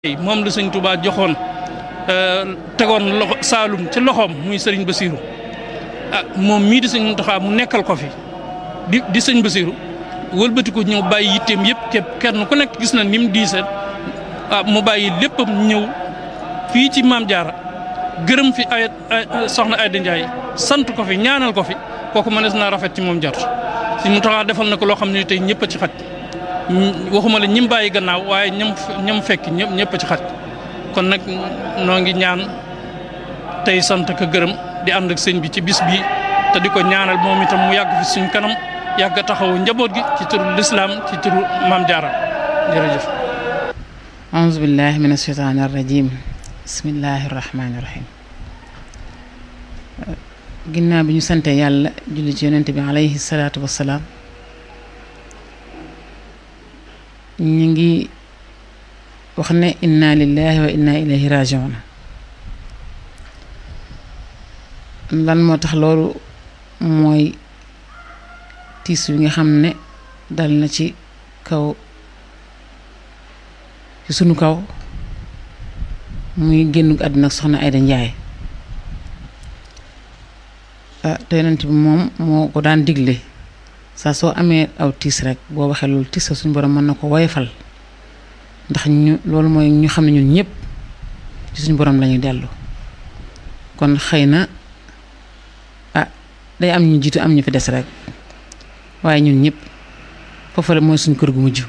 moom la sëñ Touba joxoon tegoon loxo Saalum ci loxoom muy sëriñ Basiiru moom mii di sëñ Muntaxa mu nekkal ko fi di sëñ Basiiru wëlbatiku ñëw bàyyi yitteem yëpp képp kenn ku nekk gis na ni mu diisee mu bàyyi léppam ñëw fii ci Maam Jaara gërëm fi ay soxna Ayda Njaay sant ko fi ñaanal ko fi kooku mënees naa rafet ci moom jot sëñ Muntaxa defal na ko loo xam ne tey ñëpp a ci xaj waxuma la ñim bàyyi gannaaw waaye ñam fekk ñëpp ci xaj kon nag noo ngi ñaan tey sant ko gërëm di ànd ak sëñ bi ci bis bi te di ko ñaanal moom itam mu yàgg fi suñ kanam yàgg a taxawu njaboot gi ci turu lislaam ci turu Maam Jaara jërëjëf. auzu billahi min asheytaani arrajim bismillahi rahmaani rahim. ginnaaw bi ñu sante yàlla julli ci yonent bi alayhi salaatu wassalaam ñu ngi wax ne inna lillahi wa inna ilayhi rajiun. lan moo tax loolu mooy tiis wi nga xam ne dal na ci sunu kaw muy génn àdduna ak soxna Ayda Njaay te yonent bi moom moo ko daan digle saa soo amee aw tiis rek boo waxee loolu tiis sa suñu borom mën na ko woyofal ndax loolu mooy ñu xam ne ñun ñëpp ci suñu borom lañuy dellu kon xëy na day am ñu jiitu am ñu fi des rek waaye ñun ñëpp foofu la mooy suñu kër gu mujj.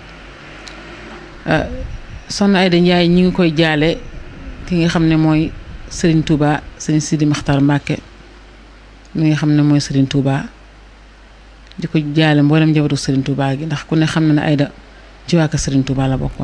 soxna Ayda Njaay ñi ngi koy jaale ki nga xam ne mooy Serigne Touba Serigne Sidi Maxtar Mbàkke mi nga xam ne mooy Serigne Touba. di ko jaale mboolem njabootu Serigne Touba gi ndax ku ne xam na ne Ayda ci waa kër Serigne Touba la bokkoon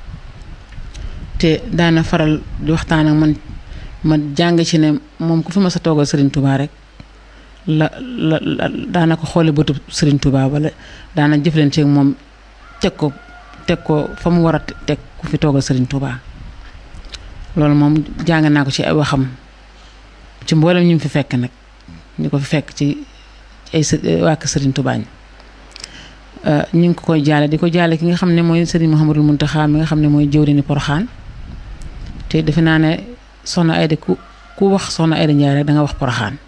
te daana faral di waxtaan ak ma jàng ci ne moom ku fi ma sa toogal Serigne Touba rek la daana ko xoole bëtu Serigne Touba wala daana jëflante ak moom teg ko fa mu war a teg ku fi toogal Serigne Touba loolu moom jàng naa ko ci ay waxam ci mboolem ñu fi fekk nag ñu ko fi fekk ci ay waa kër Serigne Touba ñu ngi ko koy jaale di ko jaale ki nga xam ne mooy Serigne Mouhamadul Muntaxa mi nga xam ne mooy jëwriñu Poroxaan te defe naa ne soxna Ayda ku wax soxna Ayda Njaay rek da nga wax Poroxaan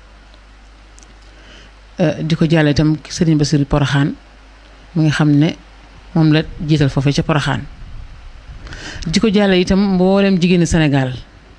di ko jaale itam Serigne Bassirou Poroxaan mi nga xam ne moom la jiital foofee ca Poroxaan di ko jaale itam mboolem jigéeni Sénégal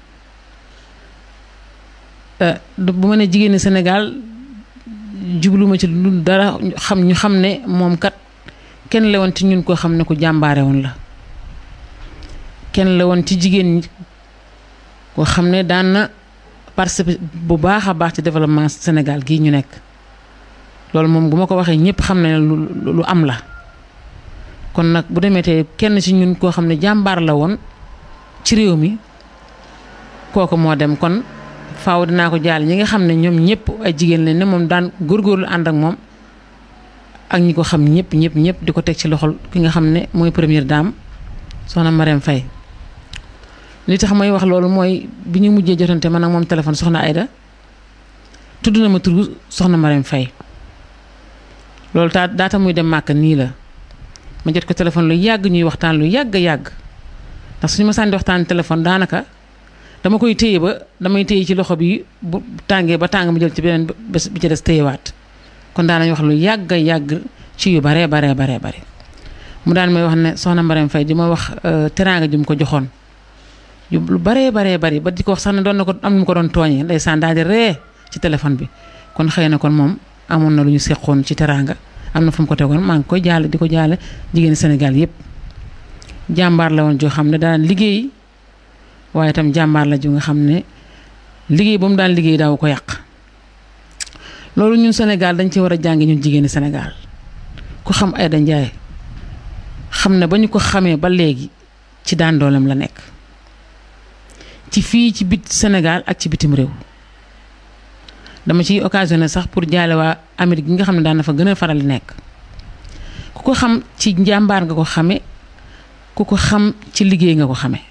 bu ma ne jigéeni Sénégal jubluma ci lu dara ñu xam ne moom kat kenn la woon ci ñun koo xam ne ku jàmbaare woon la kenn la woon ci jigéen ñi koo xam ne daan na participer bu baax a baax ci développement Sénégal gii ñu nekk loolu moom bu ma ko waxee ñëpp xam ne lu am la kon nag bu demee tey kenn ci ñun koo xam ne jàmbaar la woon ci réew mi kooku moo dem kon faaw dinaa ko jaal ñi nga xam ne ñoom ñëpp ay jigéen lañ ne moom daan góorgóorlu ànd ak moom ak ñi ko xam ñëpp di ko teg ci loxol ki nga xam ne mooy première dame soxna Marème Faye li tax may wax loolu mooy bi ñu mujjee jotante man ak moom téléphone soxna Ayda tudd na ma turu soxna Marème Faye loolu daata muy dem màkk nii la ma jot ko téléphone lu yàgg ñuy waxtaan lu yàgg ndax suñu ma sànni waxtaan téléphone daanaka dama koy téye damay téye ci loxo bi bu tàngee ba tàng mu jël ci beneen bés bi ci des téyewaat kon daanañ wax lu yàgg ci yu bare mu daan may wax ne soxna Marème Faye di ma wax teraanga ju mu ko joxoon lu bare bari ba di ko wax sax ne doon na ko am nu mu ko doon tooñee ndeysaan daal di ree ci téléphone bi kon xëy na kon moom amoon na lu ñu seqoon ci teraanga am na fu mu ko tegoon maa ngi koy jaale di ko jaale jigéeni Sénégal yépp jàmbaar la woon joo xam ne daan liggéey waaye itam jàmbaar la ju nga xam ne liggéey ba mu daan liggéey daaw ko yàq loolu ñun Sénégal dañ ci war a jàngi ñun jigéeni Sénégal ku xam Ayda Njaay xam ne ba ñu ko xamee ba léegi ci daan dooleem la nekk ci fii ci bit Sénégal ak ci bitim réew dama ciy occasionné sax pour jaale waa Amérique gi nga xam ne daan na fa gën a faral di nekk ku ko xam ci njàmbaar nga ko xame ku ko xam ci liggéey nga ko xame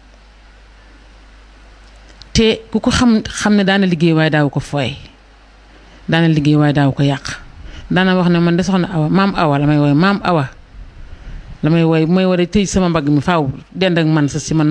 te ku ko xam ne daana liggéey waaye daaw ko fooy daana liggéey waaye daaw ko yàq daana wax ne man de soxna Awa maam Awa la may wooye maam Awa la may woy bu may war a tëj sama mbagg mi faaw dend ak man sa si man